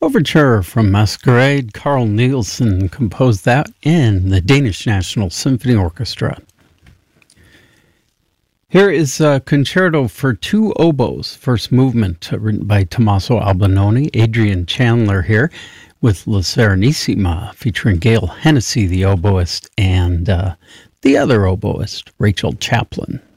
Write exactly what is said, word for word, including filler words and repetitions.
Overture from Masquerade. Carl Nielsen composed that in the Danish National Symphony Orchestra. Here is a concerto for two oboes, first movement, uh, written by Tommaso Albinoni. Adrian Chandler here with La Serenissima, featuring Gail Hennessy, the oboist, and uh, the other oboist, Rachel Chaplin.